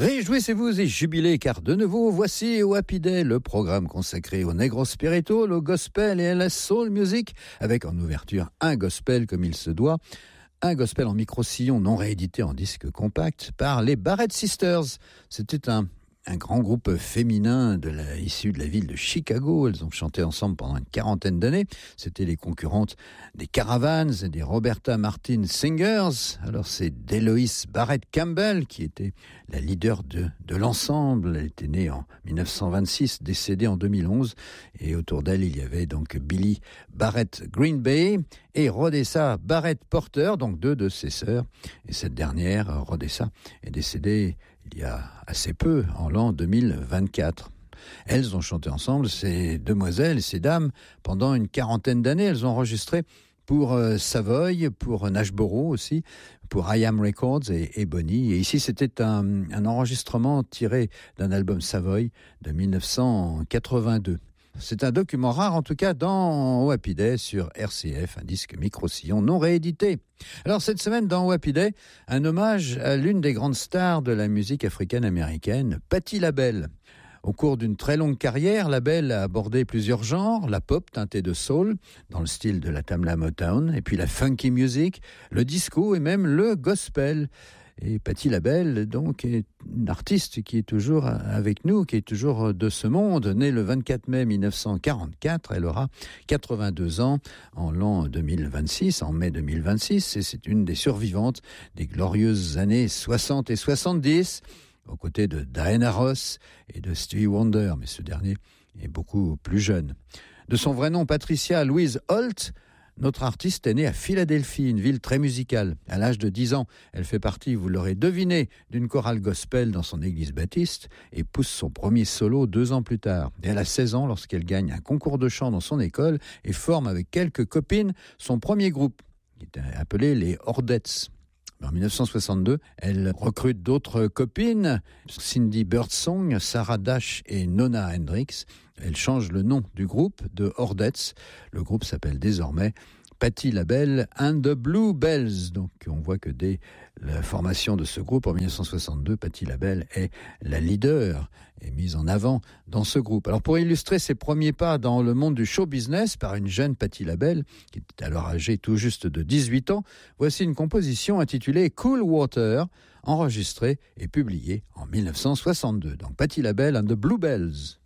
Réjouissez-vous et jubilez car de nouveau voici au Happy Day, le programme consacré au negro spiritual, au gospel et à la soul music, avec en ouverture un gospel comme il se doit, un gospel en micro-sillon non réédité en disque compact par les Barrett Sisters. C'était un grand groupe féminin issu de la ville de Chicago. Elles ont chanté ensemble pendant une quarantaine d'années. C'était les concurrentes des Caravans et des Roberta Martin Singers. Alors c'est Delois Barrett Campbell qui était la leader de l'ensemble. Elle était née en 1926, décédée en 2011. Et autour d'elle, il y avait donc Billy Barrett Green Bay et Rhodessa Barrett Porter, donc deux de ses sœurs. Et cette dernière, Rhodessa, est décédée il y a assez peu, en l'an 2024. Elles ont chanté ensemble, ces demoiselles et ces dames, pendant une quarantaine d'années. Elles ont enregistré pour Savoy, pour Nashboro aussi, pour I Am Records et Bonnie. Et ici, c'était un enregistrement tiré d'un album Savoy de 1982. C'est un document rare, en tout cas, dans Happy Day sur RCF, un disque micro-sillon non réédité. Alors, cette semaine, dans Happy Day, un hommage à l'une des grandes stars de la musique africaine-américaine, Patti LaBelle. Au cours d'une très longue carrière, LaBelle a abordé plusieurs genres, la pop teintée de soul, dans le style de la Tamla Motown, et puis la funky music, le disco et même le gospel. Et Patti LaBelle, donc, est une artiste qui est toujours avec nous, qui est toujours de ce monde. Née le 24 mai 1944, elle aura 82 ans en l'an 2026, en mai 2026, et c'est une des survivantes des glorieuses années 60 et 70, aux côtés de Diana Ross et de Stevie Wonder, mais ce dernier est beaucoup plus jeune. De son vrai nom, Patricia Louise Holt, notre artiste est née à Philadelphie, une ville très musicale. À l'âge de 10 ans, elle fait partie, vous l'aurez deviné, d'une chorale gospel dans son église baptiste et pousse son premier solo 2 ans plus tard. Et elle a 16 ans lorsqu'elle gagne un concours de chant dans son école et forme avec quelques copines son premier groupe, qui était appelé les Hordettes. En 1962, elle recrute d'autres copines, Cindy Birdsong, Sarah Dash et Nona Hendricks. Elle change le nom du groupe de Hordettes. Le groupe s'appelle désormais Patti LaBelle and the Bluebells. Donc on voit que dès la formation de ce groupe en 1962, Patti LaBelle est la leader et mise en avant dans ce groupe. Alors pour illustrer ses premiers pas dans le monde du show business par une jeune Patti LaBelle, qui était alors âgée tout juste de 18 ans, voici une composition intitulée Cool Water, enregistrée et publiée en 1962. Donc Patti LaBelle and the Bluebells.